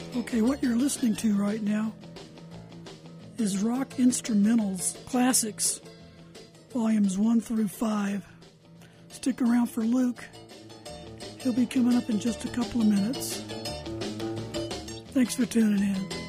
Okay, what you're listening to right now is Rock Instrumentals Classics, Volumes 1 through 5. Stick around for Luke. He'll be coming up in just a couple of minutes. Thanks for tuning in.